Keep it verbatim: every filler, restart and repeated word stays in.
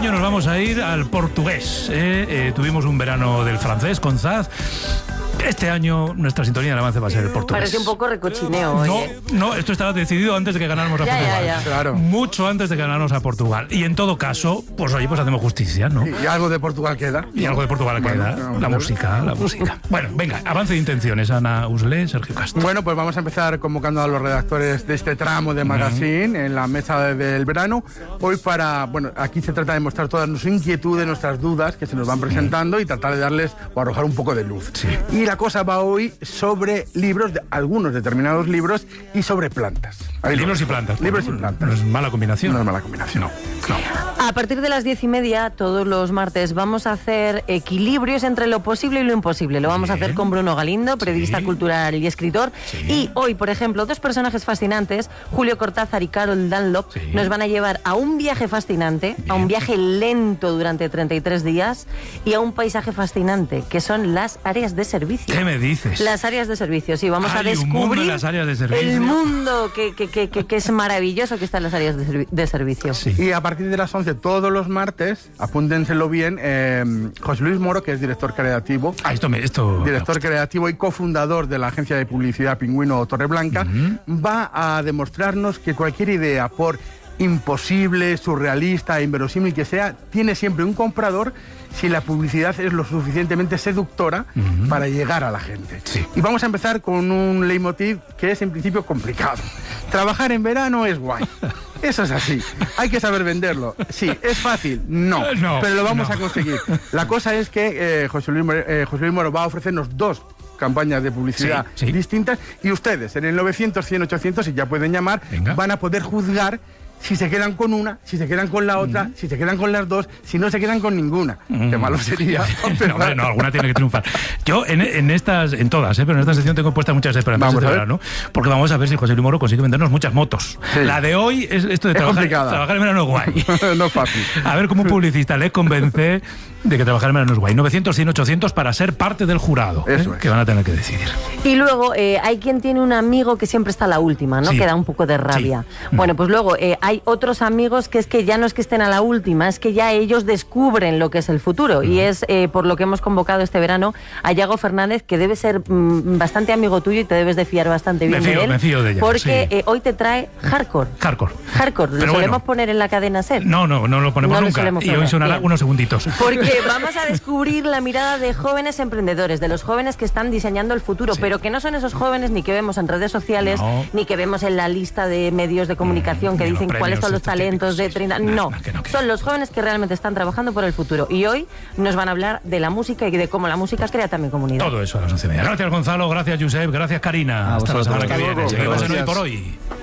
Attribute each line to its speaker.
Speaker 1: año nos vamos a ir al portugués. ¿eh? Eh, tuvimos un verano del francés con Zaz. Este año nuestra sintonía de avance va a ser el portugués.
Speaker 2: Parece un poco recochineo.
Speaker 1: No,
Speaker 2: oye.
Speaker 1: no, esto estaba decidido antes de que ganáramos a
Speaker 2: Ya,
Speaker 1: Portugal.
Speaker 2: ya, ya.
Speaker 3: Claro.
Speaker 1: Mucho antes de que ganáramos a Portugal. Y en todo caso, pues oye, pues hacemos justicia, ¿no?
Speaker 3: Y algo de Portugal queda.
Speaker 1: Y algo de Portugal
Speaker 3: Bueno,
Speaker 1: queda.
Speaker 3: vamos
Speaker 1: La
Speaker 3: a ver.
Speaker 1: música, la música. Bueno, venga, avance de intenciones. Ana Uslé, Sergio Castro.
Speaker 3: Bueno, pues vamos a empezar convocando a los redactores de este tramo de Magazine en la mesa de- del verano. Hoy para, bueno, aquí se trata de mostrar todas nuestras inquietudes, nuestras dudas que se nos van presentando y tratar de darles o arrojar un poco de luz.
Speaker 1: Sí.
Speaker 3: Y la cosa va hoy sobre libros, de, algunos determinados libros y sobre plantas. Ahí lo
Speaker 1: Libros y
Speaker 3: dejo.
Speaker 1: plantas.
Speaker 3: Libros y
Speaker 1: No
Speaker 3: plantas.
Speaker 1: es mala combinación.
Speaker 3: No es mala combinación.
Speaker 1: No, no.
Speaker 2: A partir de las diez y media, todos los martes, vamos a hacer equilibrios entre lo posible y lo imposible. Lo vamos a
Speaker 1: Bien.
Speaker 2: hacer con Bruno Galindo, periodista
Speaker 1: Sí.
Speaker 2: cultural y escritor.
Speaker 1: Sí.
Speaker 2: Y hoy, por ejemplo, dos personajes fascinantes, Julio Cortázar y Carol Dunlop,
Speaker 1: Sí.
Speaker 2: nos van a llevar a un viaje fascinante, a un viaje lento durante treinta y tres días y a un paisaje fascinante, que son las áreas de servicio.
Speaker 1: ¿Qué me dices?
Speaker 2: Las áreas de servicio, sí, vamos a
Speaker 1: Hay un mundo
Speaker 2: descubrir
Speaker 1: en las áreas de servicio.
Speaker 2: el mundo que, que, que, que, que es maravilloso que está en las áreas de, servi- de servicio.
Speaker 1: Sí.
Speaker 3: Y a partir de las once todos los martes, apúntenselo bien, eh, José Luis Moro, que es director creativo,
Speaker 1: Ah, esto me... Esto...
Speaker 3: director creativo y cofundador de la agencia de publicidad Pingüino Torreblanca, va a demostrarnos que cualquier idea, por imposible, surrealista, inverosímil que sea, tiene siempre un comprador si la publicidad es lo suficientemente seductora para llegar a la gente.
Speaker 1: Sí.
Speaker 3: Y vamos a empezar con un leitmotiv que es en principio complicado. Trabajar en verano es guay. Eso es así. Hay que saber venderlo. Sí, ¿es fácil? No.
Speaker 1: No,
Speaker 3: pero lo vamos
Speaker 1: no.
Speaker 3: a conseguir. La cosa es que eh, José Luis, Moro- eh, José Luis Moro va a ofrecernos dos campañas de publicidad
Speaker 1: Sí, sí.
Speaker 3: distintas y ustedes en el novecientos, cien, ochocientos, y ya pueden llamar,
Speaker 1: Venga.
Speaker 3: van a poder juzgar si se quedan con una, si se quedan con la otra, si se quedan con las dos, si no se quedan con ninguna. Qué malo sería.
Speaker 1: No, hombre, no, alguna tiene que triunfar. Yo en, en estas, en todas, ¿eh? pero en esta sección tengo puestas muchas esperanzas
Speaker 3: Vamos
Speaker 1: este
Speaker 3: a ver.
Speaker 1: verano, porque vamos a ver si José Luis Moro consigue vendernos muchas motos.
Speaker 3: Sí.
Speaker 1: La de hoy es esto de
Speaker 3: Es
Speaker 1: trabajar,
Speaker 3: complicada.
Speaker 1: trabajar en verano es guay.
Speaker 3: No es fácil.
Speaker 1: A ver cómo un publicista le convence de que trabajar en verano es guay. novecientos, cien, ochocientos para ser parte del jurado, ¿eh?
Speaker 3: Eso es.
Speaker 1: que van a tener que decidir.
Speaker 2: Y luego eh, hay quien tiene un amigo que siempre está a la última, ¿no?
Speaker 1: Sí.
Speaker 2: Que da un poco de rabia.
Speaker 1: Sí.
Speaker 2: Bueno, pues luego eh, hay otros amigos que es que ya no es que estén a la última, es que ya ellos descubren lo que es el futuro. Y es eh, por lo que hemos convocado este verano a Yago Fernández, que debe ser mm, bastante amigo tuyo y te debes de fiar bastante bien
Speaker 1: Me fío,
Speaker 2: de él.
Speaker 1: me fío de Yago,
Speaker 2: porque
Speaker 1: sí.
Speaker 2: eh, hoy te trae hardcore.
Speaker 1: Hardcore.
Speaker 2: Hardcore, lo
Speaker 1: Pero
Speaker 2: solemos
Speaker 1: bueno.
Speaker 2: poner en la cadena SER.
Speaker 1: No, no, no lo ponemos
Speaker 2: No lo
Speaker 1: nunca.
Speaker 2: solemos
Speaker 1: Y hoy
Speaker 2: poner.
Speaker 1: sonará
Speaker 2: Bien.
Speaker 1: unos segunditos.
Speaker 2: Porque vamos a descubrir la mirada de jóvenes emprendedores, de los jóvenes que están diseñando el futuro,
Speaker 1: Sí.
Speaker 2: pero que no son esos jóvenes ni que vemos en redes sociales,
Speaker 1: No.
Speaker 2: ni que vemos en la lista de medios de comunicación que
Speaker 1: Ni los
Speaker 2: dicen cuáles
Speaker 1: premios
Speaker 2: son los
Speaker 1: estos
Speaker 2: talentos de
Speaker 1: típicos, sí.
Speaker 2: treinta.
Speaker 1: No,
Speaker 2: No,
Speaker 1: no, que no, que
Speaker 2: son
Speaker 1: no.
Speaker 2: los jóvenes que realmente están trabajando por el futuro. Y hoy nos van a hablar de la música y de cómo la música crea también comunidad.
Speaker 1: Todo eso a las once y media. Gracias, Gonzalo. Gracias, Josep. Gracias, Karina.
Speaker 4: A
Speaker 1: Hasta la
Speaker 4: vosotros.
Speaker 1: semana que
Speaker 3: Hasta
Speaker 1: viene.
Speaker 3: luego.
Speaker 1: Seguimos en Hoy
Speaker 3: Gracias.
Speaker 1: por Hoy.